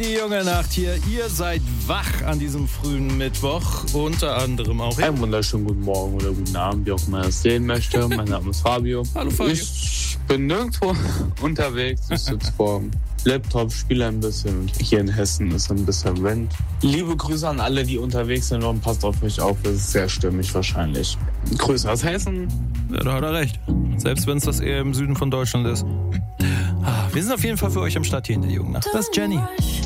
die junge Nacht hier. Ihr seid wach an diesem frühen Mittwoch. Unter anderem auch ich. Einen wunderschönen guten Morgen oder guten Abend, wie auch immer es sehen möchte. Mein Name ist Fabio. Hallo Fabio. Ich bin nirgendwo unterwegs. Ich sitze vor dem Laptop, spiele ein bisschen. Und hier in Hessen ist ein bisschen Wind. Liebe Grüße an alle, die unterwegs sind und passt auf mich auf. Es ist sehr stürmisch wahrscheinlich. Grüße aus Hessen. Ja, da hat er recht. Selbst wenn es das eher im Süden von Deutschland ist. Wir sind auf jeden Fall für euch am Start hier in der jungen Nacht. Das ist Jenny.